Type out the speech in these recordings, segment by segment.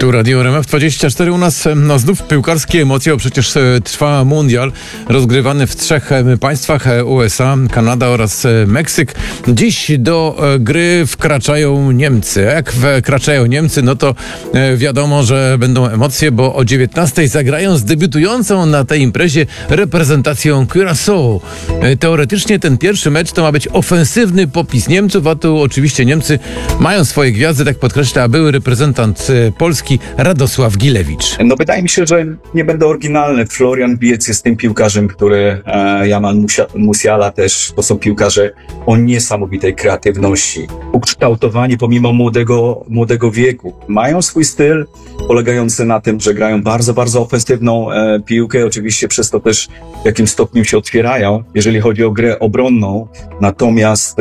Tu Radio RMF24 u nas znów piłkarskie emocje, bo przecież trwa mundial rozgrywany w 3 państwach: USA, Kanada oraz Meksyk. Dziś do gry wkraczają Niemcy. Jak wkraczają Niemcy, no to wiadomo, że będą emocje, bo o 19:00 zagrają z debiutującą na tej imprezie reprezentacją Curaçao. Teoretycznie ten pierwszy mecz to ma być ofensywny popis Niemców, a tu oczywiście Niemcy mają swoje gwiazdy, tak podkreśla były reprezentant Polski Radosław Gilewicz. No wydaje mi się, że nie będę oryginalny. Florian Wirtz jest tym piłkarzem, który Jamal Musiala też, to są piłkarze o niesamowitej kreatywności. Ukształtowani pomimo młodego wieku. Mają swój styl polegający na tym, że grają bardzo, bardzo ofensywną piłkę. Oczywiście przez to też w jakim stopniu się otwierają, jeżeli chodzi o grę obronną. Natomiast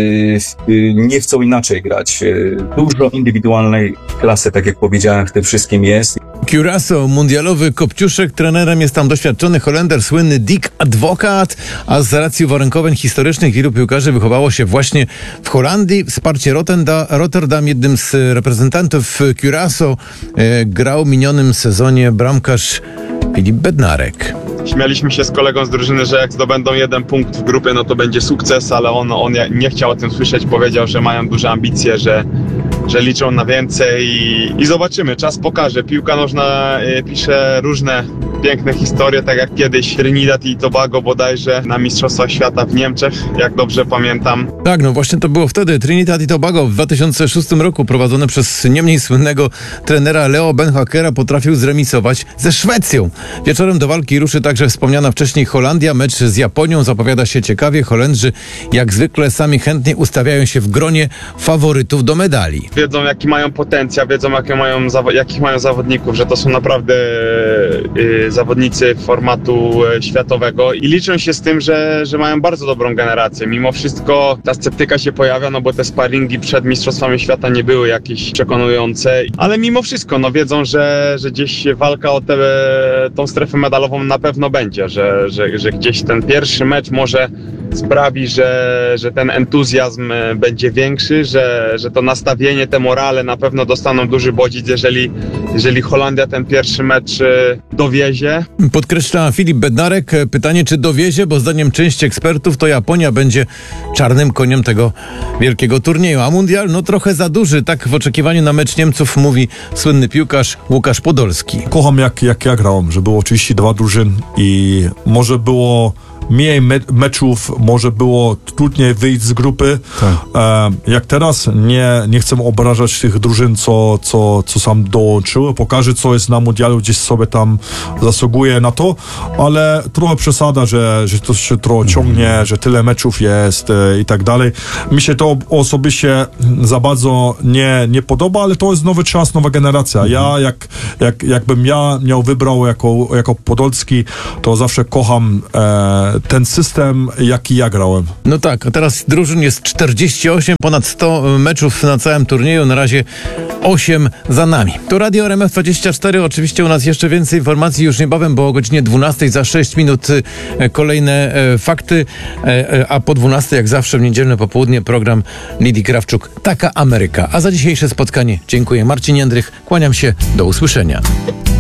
nie chcą inaczej grać. Dużo indywidualnej klasy, tak jak powiedziałem, w tym wszystkim jest. Curaçao, mundialowy kopciuszek. Trenerem jest tam doświadczony Holender, słynny Dick Advocaat, a z racji uwarunkowań historycznych wielu piłkarzy wychowało się właśnie w Holandii. Wsparcie Rotterdam, jednym z reprezentantów Curaçao, grał w minionym sezonie bramkarz Filip Bednarek. Śmialiśmy się z kolegą z drużyny, że jak zdobędą 1 punkt w grupie, no to będzie sukces, ale on nie chciał o tym słyszeć. Powiedział, że mają duże ambicje, że liczą na więcej i zobaczymy, czas pokaże. Piłka nożna pisze różne piękne historie, tak jak kiedyś Trinidad i Tobago bodajże na Mistrzostwach Świata w Niemczech, jak dobrze pamiętam. Tak, no właśnie to było wtedy. Trinidad i Tobago w 2006 roku prowadzone przez nie mniej słynnego trenera Leo Benhakera potrafił zremisować ze Szwecją. Wieczorem do walki ruszy także wspomniana wcześniej Holandia. Mecz z Japonią zapowiada się ciekawie. Holendrzy jak zwykle sami chętnie ustawiają się w gronie faworytów do medali. Wiedzą jaki mają potencjał, wiedzą jakich mają zawodników, że to są naprawdę zawodnicy formatu światowego i liczą się z tym, że mają bardzo dobrą generację. Mimo wszystko ta sceptyka się pojawia, no bo te sparingi przed Mistrzostwami Świata nie były jakieś przekonujące, ale mimo wszystko no wiedzą, że gdzieś walka o tą strefę medalową na pewno będzie, że gdzieś ten pierwszy mecz może sprawi, że ten entuzjazm będzie większy, że to nastawienie, te morale na pewno dostaną duży bodziec, jeżeli Holandia ten pierwszy mecz dowiezie. Podkreśla Filip Bednarek. Pytanie, czy dowiezie, bo zdaniem części ekspertów to Japonia będzie czarnym koniem tego wielkiego turnieju. A mundial no trochę za duży. Tak w oczekiwaniu na mecz Niemców mówi słynny piłkarz Łukasz Podolski. Kocham jak ja grałem, że było 32 drużyn i może było mniej meczów, może było trudniej wyjść z grupy. Jak teraz nie chcę obrażać tych drużyn, co sam dołączyły. Pokażę, co jest na mundialu, gdzieś sobie tam zasługuje na to, ale trochę przesada, że to się trochę ciągnie, że tyle meczów jest i tak dalej. Mi się to osobiście za bardzo nie podoba, ale to jest nowy czas, nowa generacja. Ja, jakbym miał wybrał jako Podolski, to zawsze kocham ten system, jaki ja grałem. No tak, a teraz drużyn jest 48, ponad 100 meczów na całym turnieju, na razie 8 za nami. To Radio RMF24, oczywiście u nas jeszcze więcej informacji już niebawem, bo o godzinie 12 za 6 minut kolejne fakty, a po 12 jak zawsze w niedzielne popołudnie program Lidii Krawczuk Taka Ameryka. A za dzisiejsze spotkanie dziękuję. Marcin Jędrych, kłaniam się, do usłyszenia.